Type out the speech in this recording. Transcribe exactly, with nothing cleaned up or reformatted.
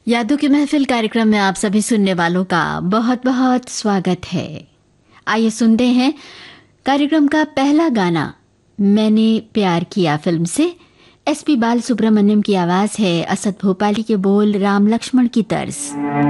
यादों की महफिल कार्यक्रम में आप सभी सुनने वालों का बहुत बहुत स्वागत है। आइए सुनते हैं कार्यक्रम का पहला गाना मैंने प्यार किया फिल्म से। एस पी बाल सुब्रमण्यम की आवाज है, असद भोपाली के बोल, राम लक्ष्मण की तर्ज।